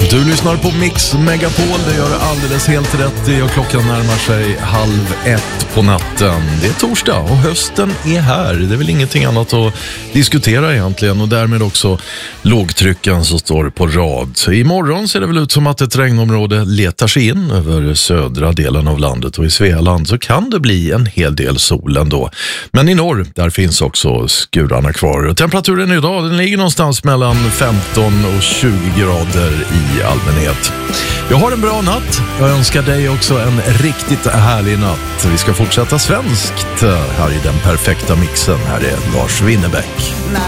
Du lyssnar på Mix Megapol, det gör alldeles helt rätt. Och klockan närmar sig 12:30 på natten. Det är torsdag och hösten är här. Det är väl ingenting annat att diskutera egentligen. Och därmed också lågtrycken som står på rad. Så imorgon ser det väl ut som att ett regnområde letar sig in över södra delen av landet. Och i Svealand så kan det bli en hel del sol ändå. Men i norr, där finns också skurarna kvar. Temperaturen idag, den ligger någonstans mellan 15 och 20 grader i allmänhet. Jag har en bra natt. Jag önskar dig också en riktigt härlig natt. Vi ska fortsätta svenskt här i den perfekta mixen. Här är Lars Winnerbäck.